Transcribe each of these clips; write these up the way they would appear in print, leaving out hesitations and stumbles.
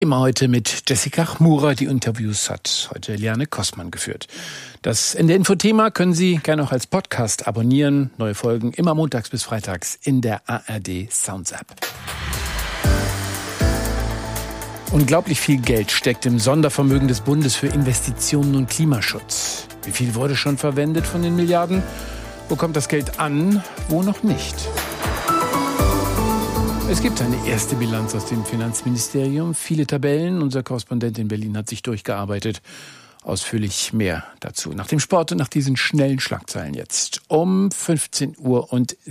Immer heute mit Jessica Chmura. Die Interviews hat heute Liane Kossmann geführt. Das NDR-Info-Thema können Sie gerne auch als Podcast abonnieren. Neue Folgen immer montags bis freitags in der ARD Sounds App. Unglaublich viel Geld steckt im Sondervermögen des Bundes für Investitionen und Klimaschutz. Wie viel wurde schon verwendet von den Milliarden? Wo kommt das Geld an, wo noch nicht? Es gibt eine erste Bilanz aus dem Finanzministerium. Viele Tabellen. Unser Korrespondent in Berlin hat sich durchgearbeitet. Ausführlich mehr dazu. Nach dem Sport und nach diesen schnellen Schlagzeilen jetzt um 15:17 Uhr.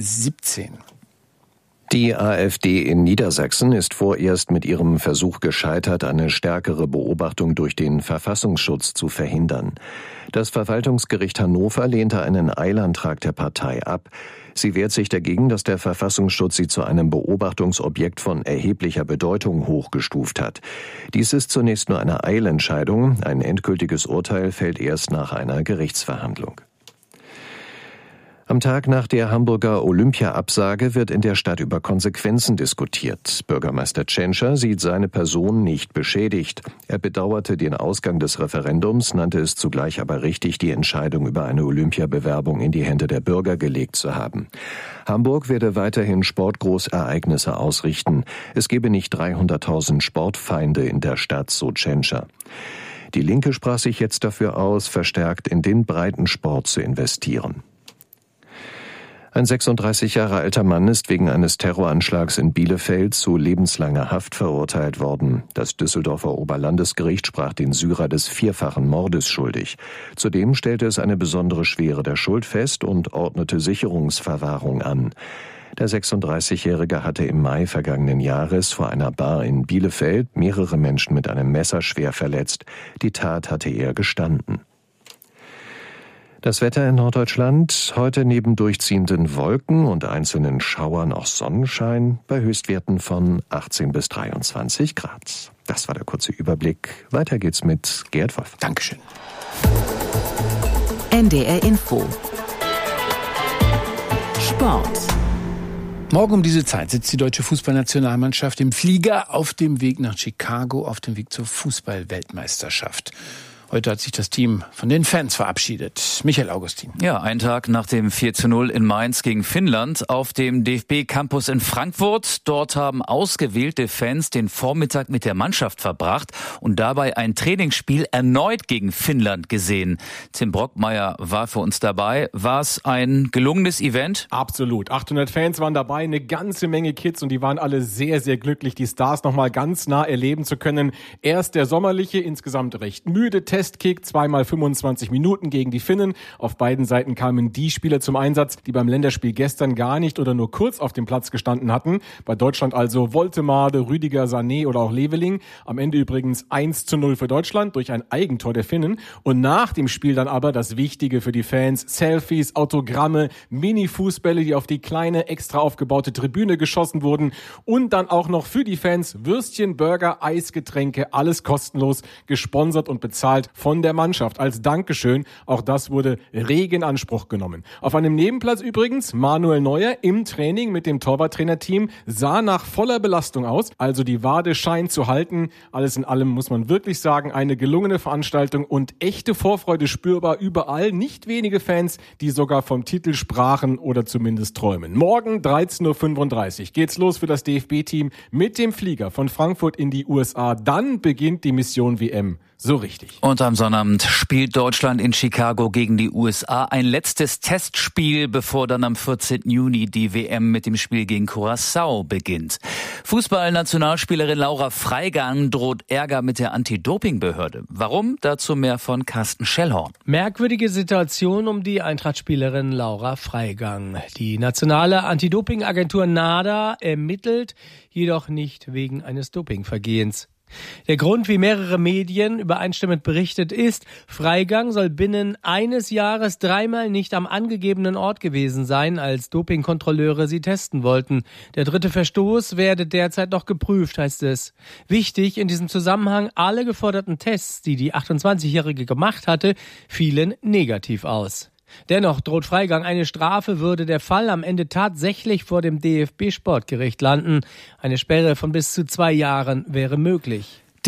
Die AfD in Niedersachsen ist vorerst mit ihrem Versuch gescheitert, eine stärkere Beobachtung durch den Verfassungsschutz zu verhindern. Das Verwaltungsgericht Hannover lehnte einen Eilantrag der Partei ab. Sie wehrt sich dagegen, dass der Verfassungsschutz sie zu einem Beobachtungsobjekt von erheblicher Bedeutung hochgestuft hat. Dies ist zunächst nur eine Eilentscheidung. Ein endgültiges Urteil fällt erst nach einer Gerichtsverhandlung. Am Tag nach der Hamburger Olympia-Absage wird in der Stadt über Konsequenzen diskutiert. Bürgermeister Tschentscher sieht seine Person nicht beschädigt. Er bedauerte den Ausgang des Referendums, nannte es zugleich aber richtig, die Entscheidung über eine Olympiabewerbung in die Hände der Bürger gelegt zu haben. Hamburg werde weiterhin Sportgroßereignisse ausrichten. Es gebe nicht 300.000 Sportfeinde in der Stadt, so Tschentscher. Die Linke sprach sich jetzt dafür aus, verstärkt in den Breitensport zu investieren. Ein 36 Jahre alter Mann ist wegen eines Terroranschlags in Bielefeld zu lebenslanger Haft verurteilt worden. Das Düsseldorfer Oberlandesgericht sprach den Syrer des vierfachen Mordes schuldig. Zudem stellte es eine besondere Schwere der Schuld fest und ordnete Sicherungsverwahrung an. Der 36-Jährige hatte im Mai vergangenen Jahres vor einer Bar in Bielefeld mehrere Menschen mit einem Messer schwer verletzt. Die Tat hatte er gestanden. Das Wetter in Norddeutschland, heute neben durchziehenden Wolken und einzelnen Schauern auch Sonnenschein bei Höchstwerten von 18 bis 23 Grad. Das war der kurze Überblick. Weiter geht's mit Gerd Wolf. Dankeschön. NDR Info. Sport. Morgen um diese Zeit sitzt die deutsche Fußballnationalmannschaft im Flieger auf dem Weg nach Chicago, auf dem Weg zur Fußball-Weltmeisterschaft. Heute hat sich das Team von den Fans verabschiedet. Michael Augustin. Ja, ein Tag nach dem 4:0 in Mainz gegen Finnland auf dem DFB-Campus in Frankfurt. Dort haben ausgewählte Fans den Vormittag mit der Mannschaft verbracht und dabei ein Trainingsspiel erneut gegen Finnland gesehen. Tim Brockmeier war für uns dabei. War es ein gelungenes Event? Absolut. 800 Fans waren dabei, eine ganze Menge Kids und die waren alle sehr, sehr glücklich, die Stars nochmal ganz nah erleben zu können. Erst der sommerliche, insgesamt recht müde Testkick, zweimal 25 Minuten gegen die Finnen. Auf beiden Seiten kamen die Spieler zum Einsatz, die beim Länderspiel gestern gar nicht oder nur kurz auf dem Platz gestanden hatten. Bei Deutschland also Woltemade, Rüdiger, Sané oder auch Leveling. Am Ende übrigens 1:0 für Deutschland durch ein Eigentor der Finnen. Und nach dem Spiel dann aber das Wichtige für die Fans: Selfies, Autogramme, Mini-Fußbälle, die auf die kleine, extra aufgebaute Tribüne geschossen wurden. Und dann auch noch für die Fans Würstchen, Burger, Eisgetränke, alles kostenlos, gesponsert und bezahlt von der Mannschaft. Als Dankeschön, auch das wurde rege in Anspruch genommen. Auf einem Nebenplatz übrigens Manuel Neuer im Training mit dem Torwarttrainerteam, sah nach voller Belastung aus, also die Wade scheint zu halten. Alles in allem muss man wirklich sagen, eine gelungene Veranstaltung und echte Vorfreude spürbar überall. Nicht wenige Fans, die sogar vom Titel sprachen oder zumindest träumen. Morgen 13:35 Uhr geht's los für das DFB-Team mit dem Flieger von Frankfurt in die USA. Dann beginnt die Mission WM. So richtig. Und am Sonnabend spielt Deutschland in Chicago gegen die USA ein letztes Testspiel, bevor dann am 14. Juni die WM mit dem Spiel gegen Curaçao beginnt. Fußballnationalspielerin Laura Freigang droht Ärger mit der Anti-Doping-Behörde. Warum? Dazu mehr von Carsten Schellhorn. Merkwürdige Situation um die Eintracht-Spielerin Laura Freigang. Die nationale Anti-Doping-Agentur NADA ermittelt, jedoch nicht wegen eines Dopingvergehens. Der Grund, wie mehrere Medien übereinstimmend berichtet, ist, Freigang soll binnen eines Jahres 3-mal nicht am angegebenen Ort gewesen sein, als Dopingkontrolleure sie testen wollten. Der 3. Verstoß werde derzeit noch geprüft, heißt es. Wichtig in diesem Zusammenhang: alle geforderten Tests, die die 28-Jährige gemacht hatte, fielen negativ aus. Dennoch droht Freigang eine Strafe, würde der Fall am Ende tatsächlich vor dem DFB-Sportgericht landen. Eine Sperre von bis zu 2 Jahren wäre möglich.